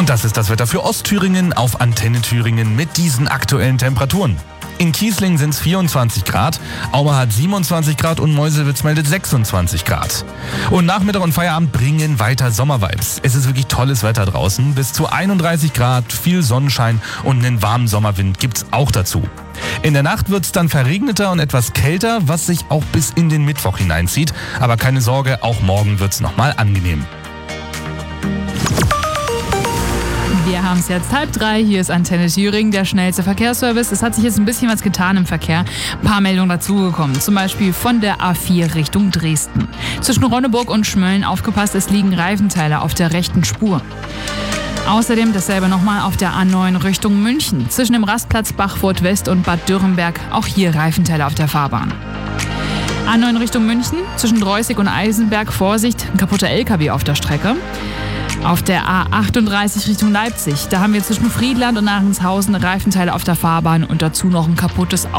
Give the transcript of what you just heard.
Und das ist das Wetter für Ostthüringen auf Antenne Thüringen mit diesen aktuellen Temperaturen. In Kießling sind es 24 Grad, Auma hat 27 Grad und Meuselwitz meldet 26 Grad. Und Nachmittag und Feierabend bringen weiter Sommervibes. Es ist wirklich tolles Wetter draußen, bis zu 31 Grad, viel Sonnenschein und einen warmen Sommerwind gibt's auch dazu. In der Nacht wird's dann verregneter und etwas kälter, was sich auch bis in den Mittwoch hineinzieht. Aber keine Sorge, auch morgen wird's nochmal angenehm. Wir haben es jetzt 2:30, hier ist Antenne Thüringen, der schnellste Verkehrsservice. Es hat sich jetzt ein bisschen was getan im Verkehr. Ein paar Meldungen dazugekommen, zum Beispiel von der A4 Richtung Dresden. Zwischen Ronneburg und Schmölln aufgepasst, es liegen Reifenteile auf der rechten Spur. Außerdem dasselbe nochmal auf der A9 Richtung München. Zwischen dem Rastplatz Bachfurt West und Bad Dürrenberg, auch hier Reifenteile auf der Fahrbahn. A9 Richtung München, zwischen Dreußig und Eisenberg, Vorsicht, ein kaputter LKW auf der Strecke. Auf der A38 Richtung Leipzig, da haben wir zwischen Friedland und Aachenshausen Reifenteile auf der Fahrbahn und dazu noch ein kaputtes